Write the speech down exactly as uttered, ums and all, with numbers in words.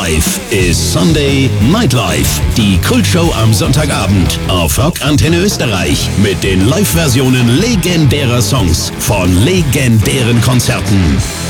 Live ist Sunday Night Live. Die Kultshow am Sonntagabend auf Rock Antenne Österreich mit den Live-Versionen legendärer Songs von legendären Konzerten.